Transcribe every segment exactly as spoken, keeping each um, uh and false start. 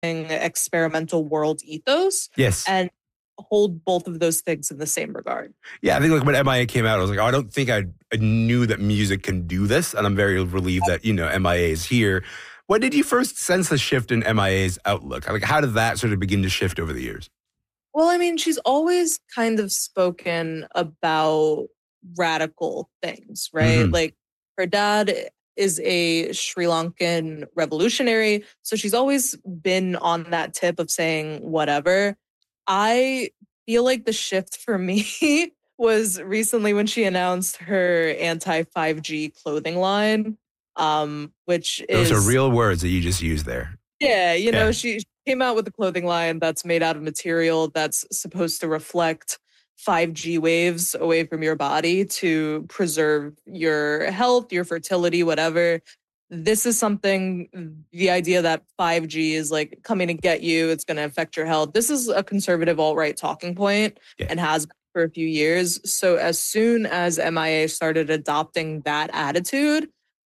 experimental world ethos Yes. and hold both of those things in the same regard. Yeah, I think like when M I A came out, I was like, oh, I don't think I, I knew that music can do this. And I'm very relieved that, you know, M I A is here. When did you first sense the shift in M I A's outlook? Like, how did that sort of begin to shift over the years? Well, I mean, she's always kind of spoken about radical things, right? Mm-hmm. Like her dad is a Sri Lankan revolutionary. So she's always been on that tip of saying whatever. I feel like the shift for me was recently when she announced her anti five G clothing line, um, which is... Those are real words that you just used there. Yeah, you know, Yeah. she came out with a clothing line that's made out of material that's supposed to reflect five G waves away from your body to preserve your health, your fertility, whatever. This is something, the idea that five G is like coming to get you, it's going to affect your health. This is a conservative alt-right talking point Yeah. and has been for a few years. So as soon as M I A started adopting that attitude,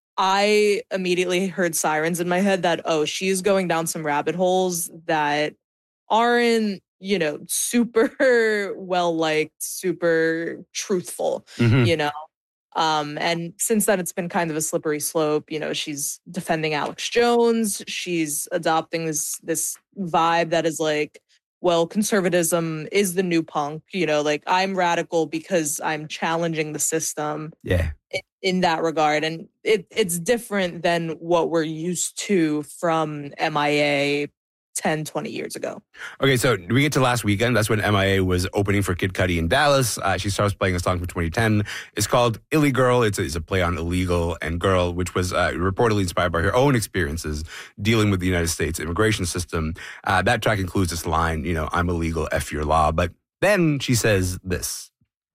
I immediately heard sirens in my head that, oh, she's going down some rabbit holes that aren't, you know, super well-liked, super truthful, Mm-hmm. you know? Um, and since then, it's been kind of a slippery slope. You know, she's defending Alex Jones. She's adopting this this vibe that is like, well, conservatism is the new punk. You know, like I'm radical because I'm challenging the system. Yeah. In, in that regard, and it it's different than what we're used to from M I A ten, twenty years ago. Okay, so we get to last weekend. That's when M I A was opening for Kid Cudi in Dallas. Uh, she starts playing a song from twenty ten. It's called Illy Girl. It's a, it's a play on illegal and girl, which was uh, reportedly inspired by her own experiences dealing with the United States immigration system. Uh, that track includes this line, you know, I'm illegal, F your law. But then she says this.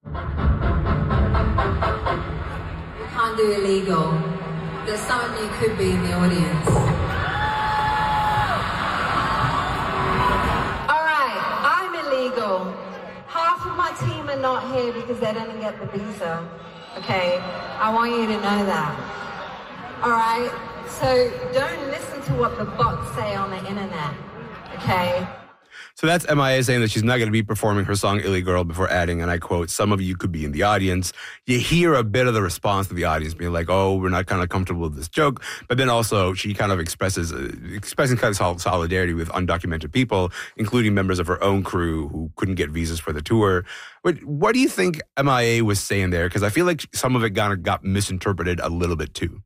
Can't do illegal. There's someone you could be in the audience. Half of my team are not here because they didn't get the visa. Okay, I want you to know that. All right, so don't listen to what the bots say on the internet. Okay. So that's M I A saying that she's not going to be performing her song Illy Girl before adding, and I quote, some of you could be in the audience. You hear a bit of the response to the audience being like, oh, we're not kind of comfortable with this joke. But then also she kind of expresses, uh, expressing kind of solidarity with undocumented people, including members of her own crew who couldn't get visas for the tour. But what do you think M I A was saying there? Because I feel like some of it kind of got misinterpreted a little bit too.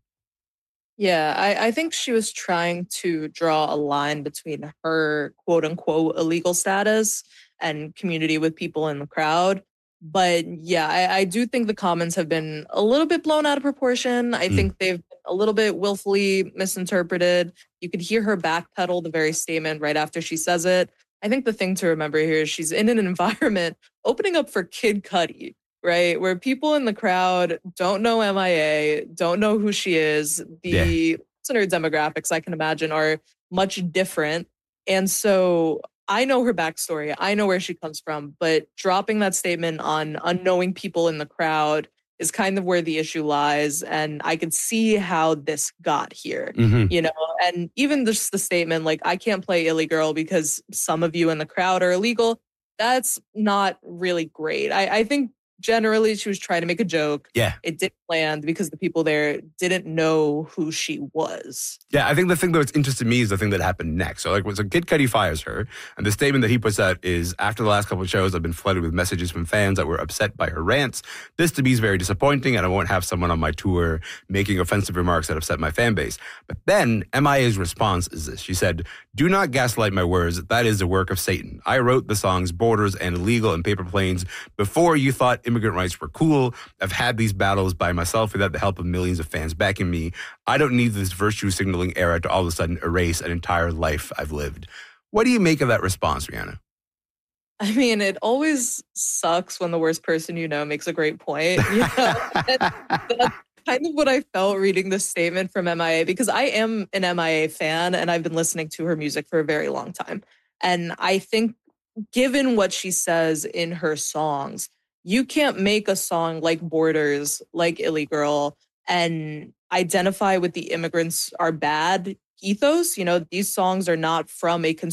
Yeah, I, I think she was trying to draw a line between her quote unquote illegal status and community with people in the crowd. But yeah, I, I do think the comments have been a little bit blown out of proportion. I mm. think they've been a little bit willfully misinterpreted. You could hear her backpedal the very statement right after she says it. I think the thing to remember here is she's in an environment opening up for Kid Cudi, right? Where people in the crowd don't know M I A, don't know who she is. The yeah. listener demographics, I can imagine, are much different. And so I know her backstory. I know where she comes from. But dropping that statement on unknowing people in the crowd is kind of where the issue lies. And I could see how this got here, mm-hmm. you know? And even just the statement, like, I can't play Illy Girl because some of you in the crowd are illegal. That's not really great. I, I think generally, she was trying to make a joke. Yeah. It didn't land because the people there didn't know who she was. Yeah, I think the thing that's interested me is the thing that happened next. So, like, when so Kid Cudi fires her, and the statement that he puts out is, after the last couple of shows, I've been flooded with messages from fans that were upset by her rants. This, to me, is very disappointing, and I won't have someone on my tour making offensive remarks that upset my fan base. But then, M I A's response is this. She said, do not gaslight my words. That is the work of Satan. I wrote the songs Borders and Illegal and Paper Planes before you thought immigrant rights were cool. I've had these battles by myself without the help of millions of fans backing me. I don't need this virtue signaling era to all of a sudden erase an entire life I've lived. What do you make of that response, Rihanna? I mean, it always sucks when the worst person you know makes a great point. You know? That's kind of what I felt reading this statement from M I A, because I am an M I A fan and I've been listening to her music for a very long time. And I think given what she says in her songs, you can't make a song like Borders, like Illy Girl, and identify with the immigrants are bad, ethos. You know, these songs are not from a